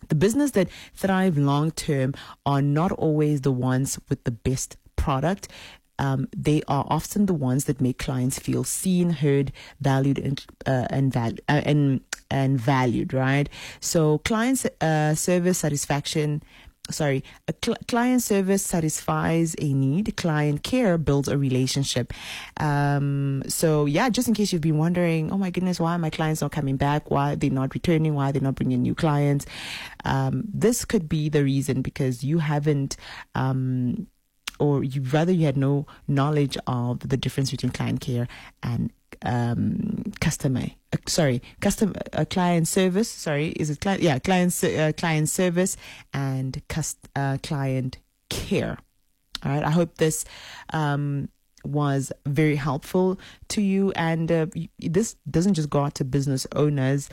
The business that thrive long term are not always the ones with the best product. They are often the ones that make clients feel seen, heard, valued, and valued. Right. So client service satisfaction. Client service satisfies a need. Client care builds a relationship. So yeah, just in case you've been wondering, oh my goodness, why are my clients not coming back? Why are they not returning? Why are they not bringing new clients? This could be the reason, because you haven't, or you had no knowledge of the difference between client care and client service. Sorry, is it client? Yeah, client service and client care. All right. I hope this was very helpful to you, and this doesn't just go out to business owners,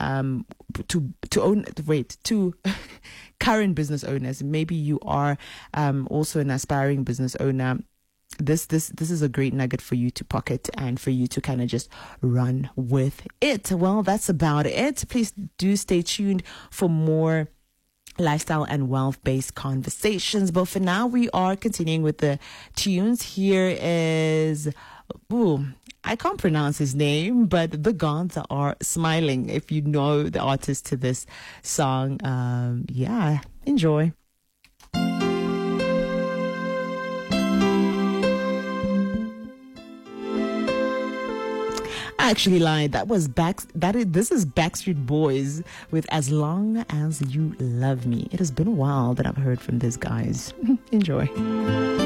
to current business owners. Maybe you are also an aspiring business owner. This is a great nugget for you to pocket and for you to kind of just run with it. Well, that's about it. Please do stay tuned for more lifestyle and wealth-based conversations. But for now, we are continuing with the tunes. Here is, I can't pronounce his name, but The Gods Are Smiling. If you know the artist to this song, enjoy. I actually lied. This is Backstreet Boys with As Long As You Love Me. It has been a while that I've heard from these guys. Enjoy.